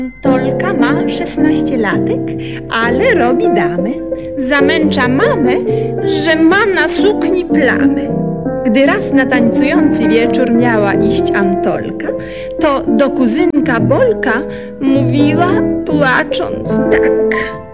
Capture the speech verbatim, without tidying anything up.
Antolka ma szesnaście latek, ale robi damę. Zamęcza mamę, że ma na sukni plamę. Gdy raz na tańcujący wieczór miała iść Antolka, to do kuzynka Bolka mówiła płacząc tak.